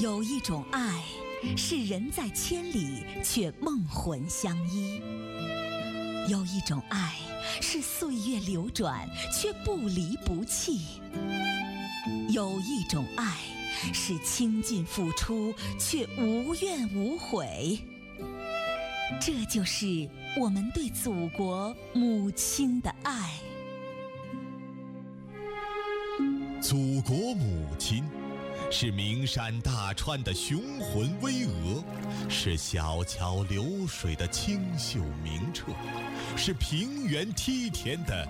有一种爱，是人在千里却梦魂相依；有一种爱，是岁月流转却不离不弃；有一种爱，是倾尽付出却无怨无悔。这就是我们对祖国母亲的爱。 祖国母亲是名山大川的雄浑巍峨，是小桥流水的清秀明澈，是平原梯田的